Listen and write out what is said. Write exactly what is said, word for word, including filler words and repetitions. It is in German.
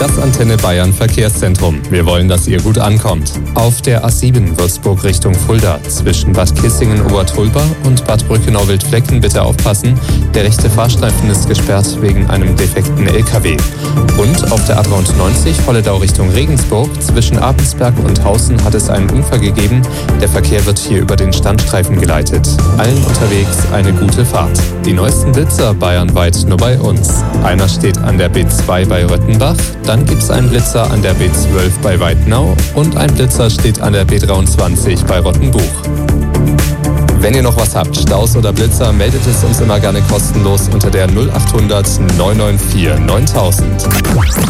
Das Antenne Bayern Verkehrszentrum. Wir wollen, dass ihr gut ankommt. Auf der A sieben Würzburg Richtung Fulda zwischen Bad Kissingen-Obertulba und Bad Brückenau-Wildflecken bitte aufpassen. Der rechte Fahrstreifen ist gesperrt wegen einem defekten L K W. Und auf der A dreiundneunzig Holledau Richtung Regensburg zwischen Abensberg und Hausen hat es einen Unfall gegeben. Der Verkehr wird hier über den Standstreifen geleitet. Allen unterwegs eine gute Fahrt. Die neuesten Blitzer bayernweit nur bei uns. Einer steht an der B zwei bei Röttenbach, dann gibt es einen Blitzer an der B zwölf bei Weidnau und ein Blitzer steht an der B dreiundzwanzig bei Rottenbuch. Wenn ihr noch was habt, Staus oder Blitzer, meldet es uns immer gerne kostenlos unter der null acht hundert neun neun vier neuntausend.